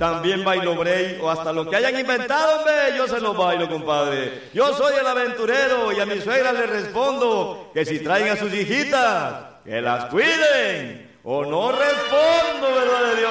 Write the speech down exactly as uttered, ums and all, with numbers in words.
también bailo break, o hasta lo que hayan inventado, hombre, yo se los bailo, compadre. Yo soy el aventurero y a mi suegra le respondo que si traen a sus hijitas, que las cuiden, o no respondo, ¿verdad de Dios?